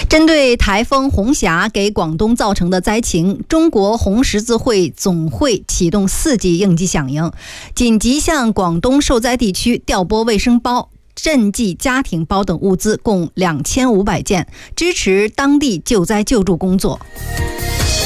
针对台风红霞给广东造成的灾情，中国红十字会总会启动4级应急响应，紧急向广东受灾地区调拨卫生包、赈济家庭包等物资共2500件，支持当地救灾救助工作。